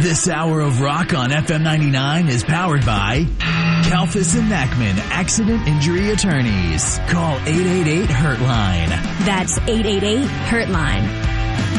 This hour of rock on FM 99 is powered by Kalfas and Nachman Accident Injury Attorneys. Call 888-HURT-LINE. That's 888-HURT-LINE.